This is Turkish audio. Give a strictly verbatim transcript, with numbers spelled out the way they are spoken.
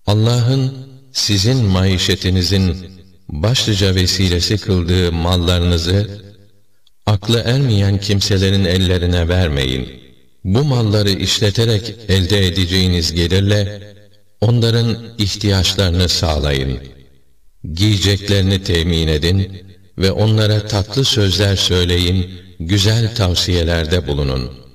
Allah'ın sizin maişetinizin başlıca vesilesi kıldığı mallarınızı, aklı ermeyen kimselerin ellerine vermeyin. Bu malları işleterek elde edeceğiniz gelirle, onların ihtiyaçlarını sağlayın. Giyeceklerini temin edin ve onlara tatlı sözler söyleyin, güzel tavsiyelerde bulunun.